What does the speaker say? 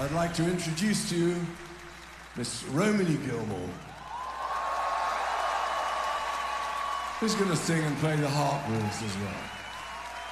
I'd like to introduce to you Miss Romany Gilmore, who's going to sing and play the harp with us as well.